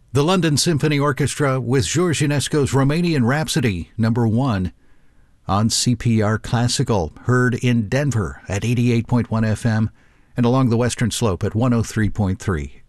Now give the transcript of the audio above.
The London Symphony Orchestra with George Enesco's Romanian Rhapsody, number 1, on CPR Classical, heard in Denver at 88.1 FM and along the Western Slope at 103.3.